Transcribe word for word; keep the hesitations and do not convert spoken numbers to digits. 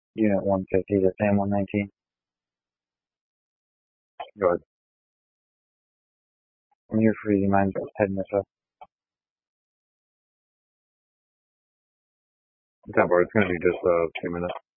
Unit one fifty to Sam one nineteen. Go ahead. When you're free, do you mind heading this up? It's not bored. It's going to be just uh, two minutes.